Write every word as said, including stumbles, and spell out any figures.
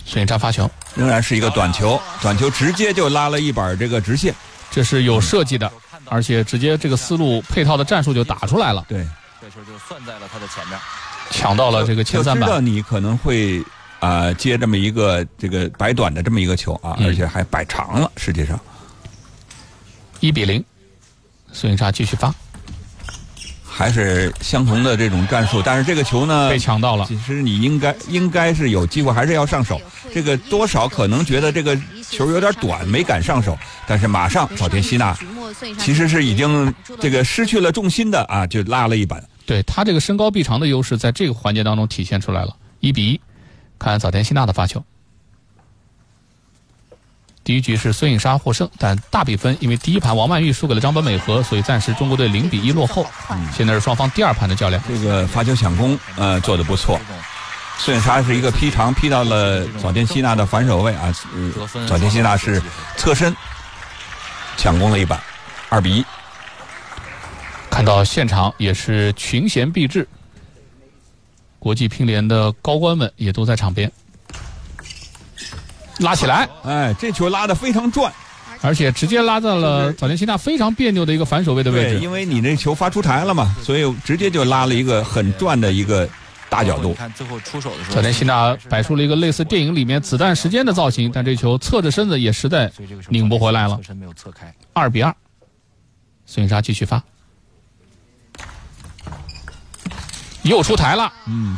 孙颖莎发球， 仍然是一个短球，短球直接就拉了一板这个直线， 这是有设计的，而且直接这个思路配套的战术就打出来了。 对， 这球就算在了他的前面， 抢到了这个前三板。 就知道你可能会啊、呃、接这么一个这个摆短的这么一个球啊， 嗯、 而且还摆长了，实际上一比零，孙颖莎继续发。 还是相同的这种战术，但是这个球呢被抢到了。 其实你应该应该是有机会，还是要上手。这个多少可能觉得这个球有点短，没敢上手，但是马上早田希娜其实是已经这个失去了重心的啊，就拉了一板。 对他这个身高臂长的优势，在这个环节当中体现出来了。一比一，看早田希娜的发球。第一局是孙颖莎获胜，但大比分因为第一盘王曼玉输给了张本美和，所以暂时中国队零比一落后。嗯、现在是双方第二盘的较量。 这个发球抢攻呃做得不错，孙颖莎是一个劈长劈到了早田希娜的反手位啊，呃、早田希娜是侧身抢攻了一板，二比一。 看到现场也是群贤毕至，国际乒联的高官们也都在场边。拉起来， 哎，这球拉得非常转， 而且直接拉到了早田希娜非常别扭的一个反手位的位置。 对，因为你这球发出台了嘛，所以直接就拉了一个很转的一个大角度。 看最后出手的时候， 早田希娜摆出了一个类似电影里面子弹时间的造型，但这球侧着身子也实在拧不回来了。二比二，孙颖莎继续发，又出台了，嗯。